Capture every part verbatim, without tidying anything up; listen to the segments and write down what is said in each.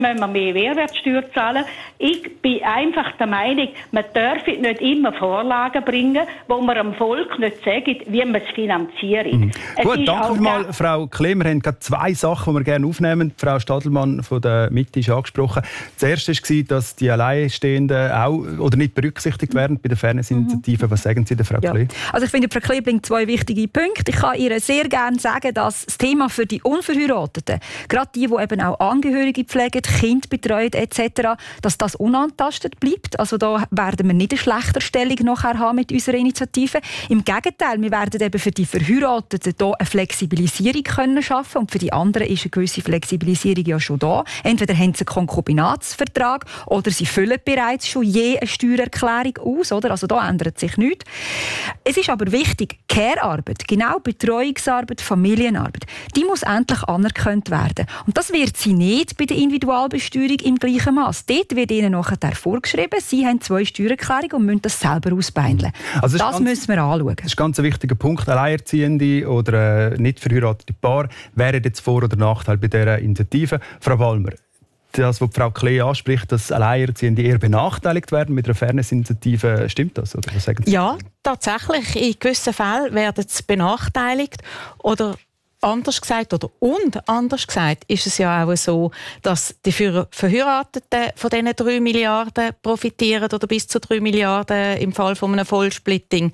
müssen wir mehr Mehrwertsteuer zahlen. Ich bin einfach der Meinung, man darf nicht immer Vorlagen bringen, wo man dem Volk nicht sagt, wie man es finanziert. Mhm. Gut, danke vielmals, Frau Klee. Wir haben gerade zwei Sachen, die wir gerne aufnehmen. Frau Stadelmann von der Mitte ist angesprochen. Das erste war, dass die Alleinstehenden auch oder nicht berücksichtigt werden bei der Fairness-Initiative. Mhm. Was sagen Sie der Frau ja. Klee? Also ich finde, Frau Klee bringt zwei wichtige Punkte. Ich kann ihr sehr gerne sagen, dass das Thema für die Unverheirateten, gerade die, die eben auch Angehörige pflegen, Kind betreuen et cetera, dass das unantastet bleibt. Also da werden wir nicht eine Schlechterstellung nachher haben mit unserer Initiative. Im Gegenteil, wir werden eben für die Verheirateten hier eine Flexibilisierung können schaffen und für die anderen ist eine gewisse Flexibilisierung ja schon da. Entweder haben sie einen Konkubinatsvertrag oder sie füllen bereits schon je eine Steuererklärung aus. Oder? Also da ändert sich nichts. Es ist aber wichtig, Care-Arbeit, genau Betreuungsarbeit, Familienarbeit, die muss endlich anerkannt werden. Und das wird sie nicht bei der Individualbesteuerung im gleichen Maß. Dort wird ihnen nachher vorgeschrieben, sie haben zwei Steuererklärungen und müssen das selber ausbeindeln. Also das das ganz, müssen wir anschauen. Das ist ein ganz wichtiger Punkt. Alleinerziehende oder äh, nicht verheiratete Paar wären jetzt Vor- oder Nachteil bei dieser Initiative. Frau Ballmer, das, was Frau Klee anspricht, dass Alleinerziehende eher benachteiligt werden mit einer Fairness-Initiative, stimmt das? Oder was sagen Sie? Ja, tatsächlich. In gewissen Fällen werden sie benachteiligt. Oder anders gesagt, oder und anders gesagt, ist es ja auch so, dass die Verheirateten von diesen drei Milliarden profitieren oder bis zu drei Milliarden im Fall von einem Vollsplitting,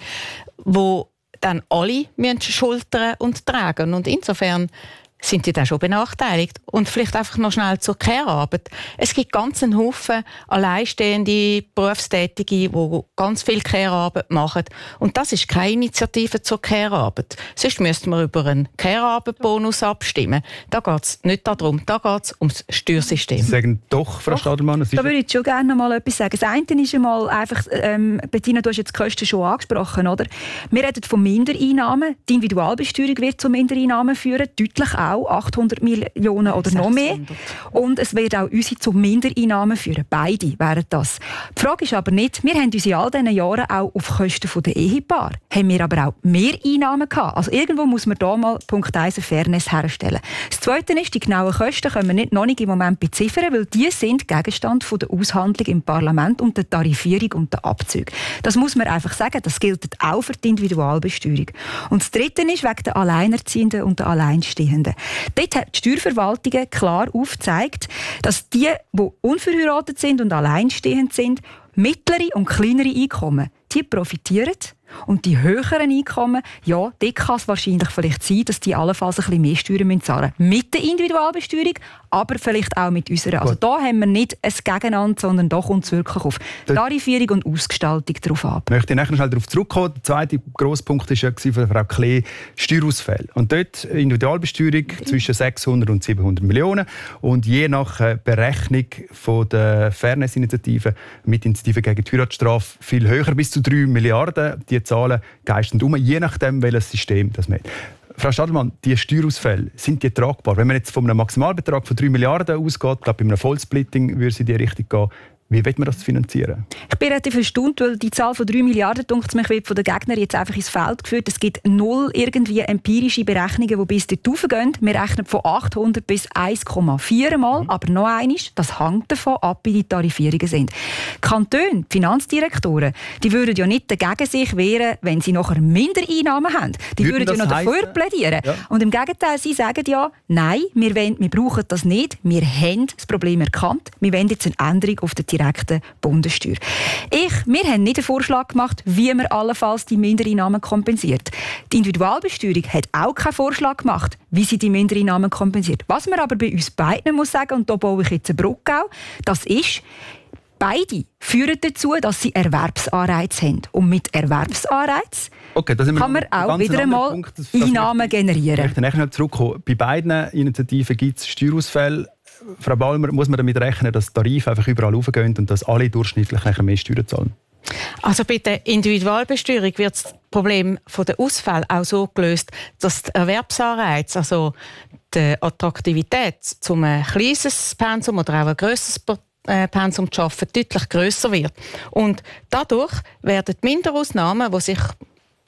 wo dann alle müssen schultern und tragen. Und insofern sind die dann schon benachteiligt. Und vielleicht einfach noch schnell zur Care-Arbeit. Es gibt ganz einen Haufen alleinstehende Berufstätige, die ganz viel Care-Arbeit machen. Und das ist keine Initiative zur Care-Arbeit. Sonst müssten wir über einen Care-Arbeit-Bonus abstimmen. Da geht es nicht darum, da geht es ums Steuersystem. Sie sagen doch, Frau Stadelmann. Da würde ich schon gerne noch mal etwas sagen. Das eine ist einmal einfach, ähm, Bettina, du hast jetzt die Kosten schon angesprochen, oder? Wir reden von Mindereinnahmen. Die Individualbesteuerung wird zu Mindereinnahmen führen, deutlich auch. achthundert Millionen oder noch mehr. Und es wird auch unsere zu Mindereinnahmen führen. Beide wären das. Die Frage ist aber nicht, wir haben uns in all diesen Jahren auch auf Kosten der Ehepaare, haben wir aber auch mehr Einnahmen gehabt. Also irgendwo muss man da mal Punkt eins eine Fairness herstellen. Das Zweite ist, die genauen Kosten können wir nicht, noch nicht im Moment beziffern, weil die sind Gegenstand von der Aushandlung im Parlament und der Tarifierung und der Abzüge. Das muss man einfach sagen, das gilt auch für die Individualbesteuerung. Und das Dritte ist wegen der Alleinerziehenden und der Alleinstehenden. Dort hat die Steuerverwaltung klar aufgezeigt, dass die, die unverheiratet sind und alleinstehend sind, mittlere und kleinere Einkommen, die profitieren. Und die höheren Einkommen, ja, dort kann es wahrscheinlich vielleicht sein, dass die allenfalls ein bisschen mehr Steuern zahlen müssen. Mit der Individualbesteuerung, aber vielleicht auch mit unserer. Also da haben wir nicht ein Gegeneinander, sondern da kommt es wirklich auf Tarifierung und Ausgestaltung drauf ab. Ich möchte nachher schnell darauf zurückkommen. Der zweite grosse Punkt war ja von Frau Klee Steuerausfälle. Und dort Individualbesteuerung okay. zwischen sechshundert und siebenhundert Millionen. Und je nach Berechnung von der Fairness-Initiative mit Initiative gegen die Heiratsstrafe viel höher, bis zu drei Milliarden. Die Zahlen geistern um, je nachdem, welches System das man hat. Frau Stadelmann, die Steuerausfälle, sind die tragbar? Wenn man jetzt von einem Maximalbetrag von drei Milliarden ausgeht, glaube bei einem Vollsplitting würde es in die Richtung gehen. Wie will man das finanzieren? Ich bin relativ erstaunt, weil die Zahl von drei Milliarden, denkt mich, wird von den Gegnern jetzt einfach ins Feld geführt. Es gibt null irgendwie empirische Berechnungen, die bis dort raufgehen. Wir rechnen von achthundert bis eins Komma vier Mal. Mhm. Aber noch eines, das hängt davon ab, wie die Tarifierungen sind. Kantone, die Finanzdirektoren, die würden ja nicht dagegen sich wehren, wenn sie nachher Mindereinnahmen haben. Die würden, würden ja noch dafür heissen? plädieren. Ja. Und im Gegenteil, sie sagen ja, nein, wir, wollen, wir brauchen das nicht. Wir haben das Problem erkannt. Wir wollen jetzt eine Änderung auf die direkten Bundessteuer. Ich, wir haben nicht einen Vorschlag gemacht, wie man allenfalls die Mindereinnahmen kompensiert. Die Individualbesteuerung hat auch keinen Vorschlag gemacht, wie sie die Mindereinnahmen kompensiert. Was man aber bei uns beiden muss sagen, und da baue ich jetzt eine Brücke auch, das ist, beide führen dazu, dass sie Erwerbsanreiz haben. Und mit Erwerbsanreiz okay, kann man auch wieder einmal Punkt, das, das Einnahmen generieren. Ich möchte nachher zurückkommen. Bei beiden Initiativen gibt es Steuerausfälle. Frau Ballmer, muss man damit rechnen, dass die Tarife einfach überall raufgehen und dass alle durchschnittlich mehr Steuern zahlen? Also bei der Individualbesteuerung wird das Problem der Ausfälle auch so gelöst, dass der Erwerbsanreiz, also die Attraktivität zum ein kleines Pensum oder auch ein grösseres Pensum zu arbeiten, deutlich grösser wird. Und dadurch werden die Minderausnahmen, die sich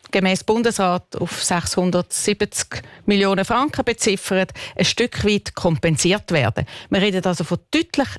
gemäß Bundesrat auf sechshundertsiebzig Millionen Franken beziffert, ein Stück weit kompensiert werden. Wir reden also von deutlich